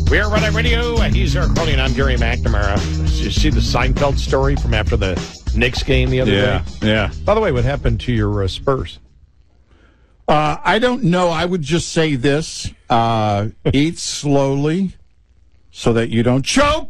We're Red Eye Radio. He's Eric Crowley, and I'm Gary McNamara. Did you see the Seinfeld story from after the Knicks game the other day? Yeah. By the way, what happened to your Spurs? I don't know. I would just say this. Eat slowly so that you don't choke.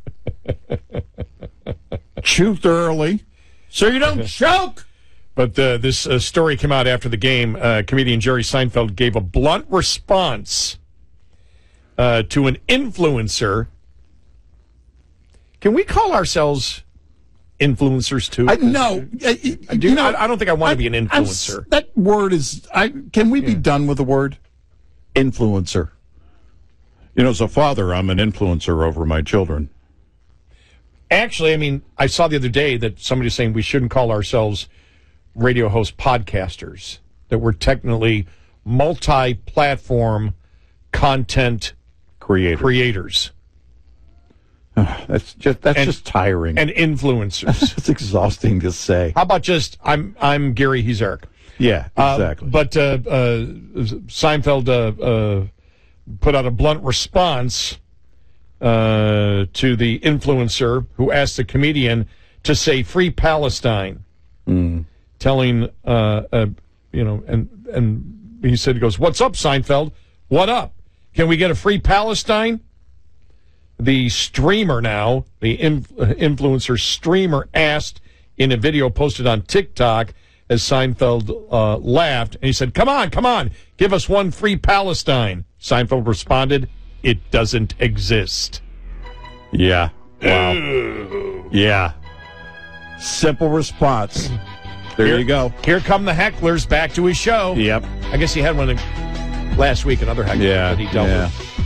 Chew thoroughly so you don't choke. But this story came out after the game. Comedian Jerry Seinfeld gave a blunt response to an influencer. Can we call ourselves influencers too? No. I don't think I want to be an influencer. That word is... Can we be done with the word influencer? As a father, I'm an influencer over my children. Actually, I mean, I saw the other day that somebody was saying we shouldn't call ourselves radio host podcasters, that we're technically multi-platform content creators. That's just tiring. And influencers. It's exhausting to say. How about just, I'm Gary, he's Eric. Yeah, exactly. But Seinfeld put out a blunt response to the influencer who asked the comedian to say "Free Palestine," telling and he said, he goes, "What's up, Seinfeld? What up? Can we get a free Palestine?" The streamer now, the influencer streamer, asked in a video posted on TikTok as Seinfeld laughed, and he said, come on, give us one free Palestine." Seinfeld responded, "It doesn't exist." Yeah. Wow. Yeah. Simple response. There you go. Here come the hecklers back to his show. Yep. I guess he had one last week, another heckler that he dealt with.